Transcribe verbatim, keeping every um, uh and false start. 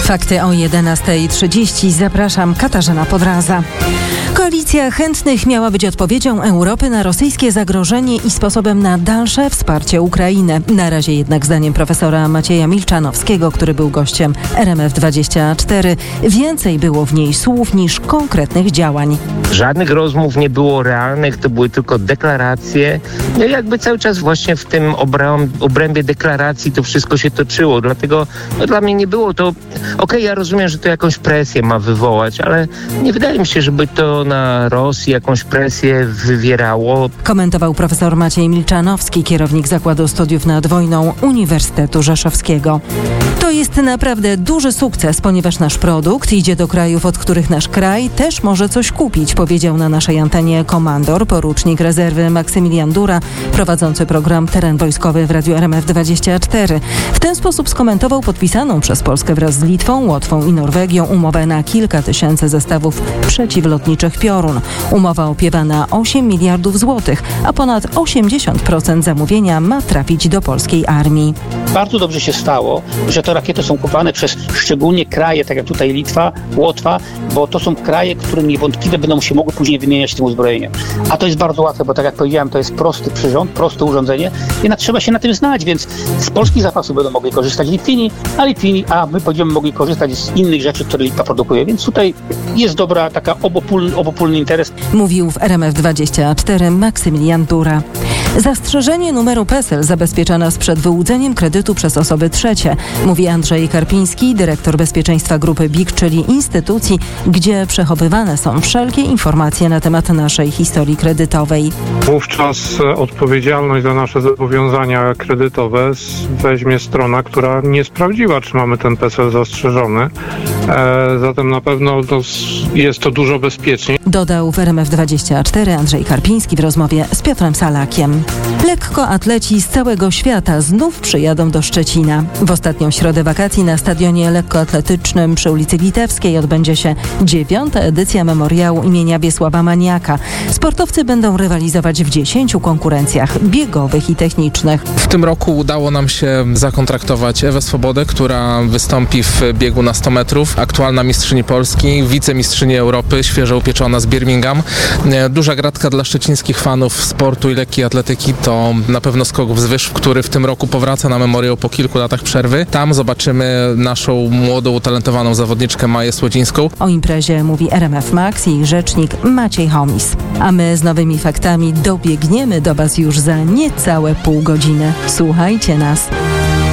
Fakty o jedenasta trzydzieści. Zapraszam, Katarzyna Podraza. Koalicja chętnych miała być odpowiedzią Europy na rosyjskie zagrożenie i sposobem na dalsze wsparcie Ukrainy. Na razie jednak zdaniem profesora Macieja Milczanowskiego, który był gościem R M F dwadzieścia cztery, więcej było w niej słów niż konkretnych działań. Żadnych rozmów nie było realnych, to były tylko deklaracje. No i jakby cały czas właśnie w tym obręb, obrębie deklaracji to wszystko się toczyło. Dlatego no, dla mnie nie było to... Okej, okay, ja rozumiem, że to jakąś presję ma wywołać, ale nie wydaje mi się, żeby to na Rosji jakąś presję wywierało. Komentował profesor Maciej Milczanowski, kierownik Zakładu Studiów nad Wojną Uniwersytetu Rzeszowskiego. To jest naprawdę duży sukces, ponieważ nasz produkt idzie do krajów, od których nasz kraj też może coś kupić, powiedział na naszej antenie komandor, porucznik rezerwy Maksymilian Dura, prowadzący program Teren Wojskowy w Radiu R M F dwadzieścia cztery. W ten sposób skomentował podpisaną przez Polskę wraz z Litwą, Łotwą i Norwegią umowę na kilka tysięcy zestawów przeciwlotniczych Piorun. Umowa opiewa na osiem miliardów złotych, a ponad osiemdziesiąt procent zamówienia ma trafić do polskiej armii. Bardzo dobrze się stało, że te rakiety są kupowane przez szczególnie kraje, tak jak tutaj Litwa, Łotwa, bo to są kraje, które niewątpliwie będą się mogły później wymieniać tym uzbrojeniem. A to jest bardzo łatwe, bo tak jak powiedziałem, to jest prosty przyrząd, proste urządzenie, jednak trzeba się na tym znać, więc z polskich zapasów będą mogli korzystać Litwini, a Litwini, a my będziemy mogli korzystać z innych rzeczy, które Litwa produkuje, więc tutaj jest dobra taka obopólny, obopólny interes. Mówił w R M F dwadzieścia cztery Maksymilian Dura. Zastrzeżenie numeru PESEL zabezpiecza nas przed wyłudzeniem kredytu przez osoby trzecie, mówi Andrzej Karpiński, dyrektor bezpieczeństwa grupy B I K, czyli instytucji, gdzie przechowywane są wszelkie informacje na temat naszej historii kredytowej. Wówczas odpowiedzialność za nasze zobowiązania kredytowe weźmie strona, która nie sprawdziła, czy mamy ten PESEL zastrzeżony. E, zatem na pewno to jest to dużo bezpieczniej. Dodał w R M F dwadzieścia cztery Andrzej Karpiński w rozmowie z Piotrem Salakiem. Lekkoatleci z całego świata znów przyjadą do Szczecina. W ostatnią środę wakacji na stadionie lekkoatletycznym przy ulicy Litewskiej odbędzie się dziewiąta edycja memoriału imienia Wiesława Maniaka. Sportowcy będą rywalizować w dziesięciu konkurencjach biegowych i technicznych. W tym roku udało nam się zakontraktować Ewę Swobodę, która wystąpi w biegu na sto metrów. Aktualna mistrzyni Polski, wicemistrzyni Europy, świeżo upieczona z Birmingham. Duża gratka dla szczecińskich fanów sportu i lekkiej atletyki to na pewno skok wzwyż, który w tym roku powraca na memoriał po kilku latach przerwy. Tam zobaczymy naszą młodą, utalentowaną zawodniczkę Maję Słodzińską. O imprezie mówi R M F Max i rzecznik Maciej Homis. A my z nowymi faktami dobiegniemy do Was już za niecałe pół godziny. Słuchajcie nas.